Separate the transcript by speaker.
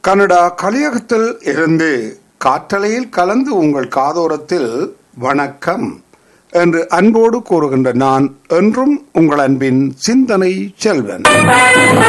Speaker 1: Canada கலியகத்தில் இருந்து காற்றலையில் கலந்து உங்கள் காதோரத்தில் வணக்கம் என்று அன்போடு கூறுகின்ற நான் என்றும் உங்கள் அன்பின் சிந்தனை செல்வன்.